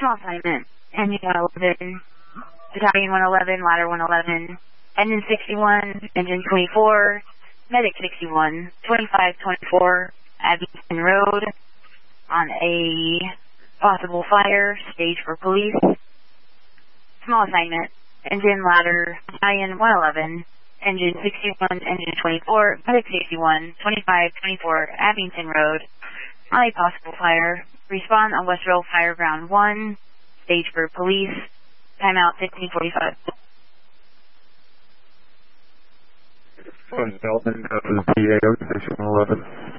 Small assignment. Engine 111, Battalion 111, Ladder 111, Engine 61, Engine 24, Medic 61, 2524, Abington Road, on a possible fire, stage for police. Small assignment. Engine Ladder, Battalion 111, Engine 61, Engine 24, Medic 61, 2524, Abington Road, on a possible fire. Respond on West Road Fire Ground 1, stage for police. Timeout 1545. Development of the PAO, Station 111.